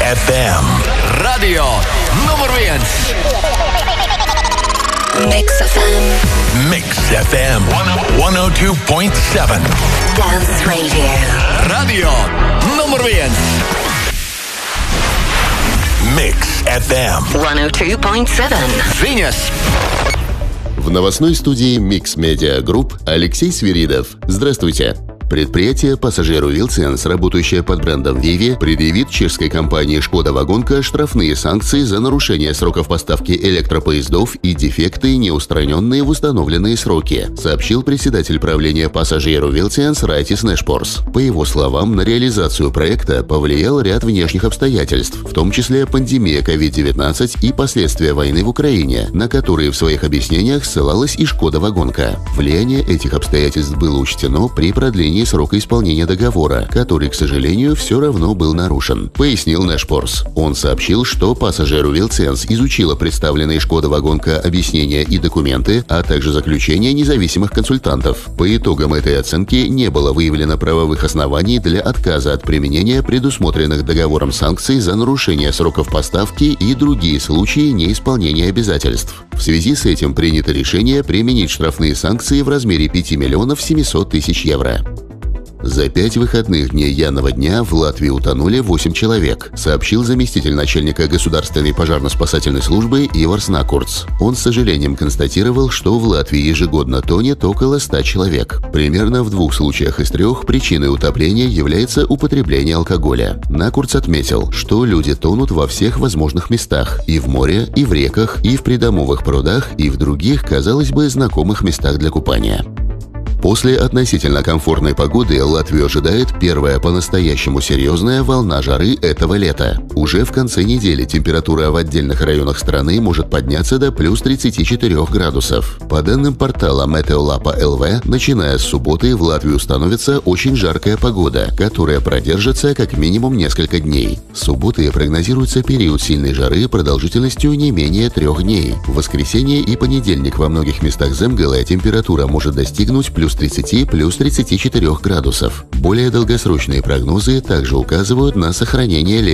FM. Radio nummer 1. Mix FM. Mix FM 102.7. Dance Radio. Radio nummer 1. Mix FM 102.7. Venus. В новостной студии Mix Media Group Алексей Свиридов. Здравствуйте. Предприятие «Пассажиру Вилсенс», работающее под брендом «Виви», предъявит чешской компании «Шкода Вагонка» штрафные санкции за нарушение сроков поставки электропоездов и дефекты, не устраненные в установленные сроки, сообщил председатель правления «Пассажиру Вилсенс» Райтис Нешпорс. По его словам, на реализацию проекта повлиял ряд внешних обстоятельств, в том числе пандемия COVID-19 и последствия войны в Украине, на которые в своих объяснениях ссылалась и «Шкода Вагонка». Влияние этих обстоятельств было учтено при продлении срока исполнения договора, который, к сожалению, все равно был нарушен, пояснил Нешпорс. Он сообщил, что «Пассажиру Вилсенс» изучила представленные «Шкода Вагонка» объяснения и документы, а также заключения независимых консультантов. По итогам этой оценки не было выявлено правовых оснований для отказа от применения предусмотренных договором санкций за нарушение сроков поставки и другие случаи неисполнения обязательств. В связи с этим принято решение применить штрафные санкции в размере 5 миллионов 700 тысяч евро. За 5 выходных дней Янного дня в Латвии утонули 8 человек, сообщил заместитель начальника Государственной пожарно-спасательной службы Иварс Накурц. Он с сожалением констатировал, что в Латвии ежегодно тонет около 100 человек. Примерно в 2 случаях из 3 причиной утопления является употребление алкоголя. Накурц отметил, что люди тонут во всех возможных местах – и в море, и в реках, и в придомовых прудах, и в других, казалось бы, знакомых местах для купания. После относительно комфортной погоды Латвию ожидает первая по-настоящему серьезная волна жары этого лета. Уже в конце недели температура в отдельных районах страны может подняться до плюс 34 градусов. По данным портала Meteolapa LV, начиная с субботы в Латвию установится очень жаркая погода, которая продержится как минимум несколько дней. С субботы прогнозируется период сильной жары продолжительностью не менее 3 дней. В воскресенье и понедельник во многих местах Земгала температура может достигнуть плюс 30, плюс 34 градусов. Более долгосрочные прогнозы также указывают на сохранение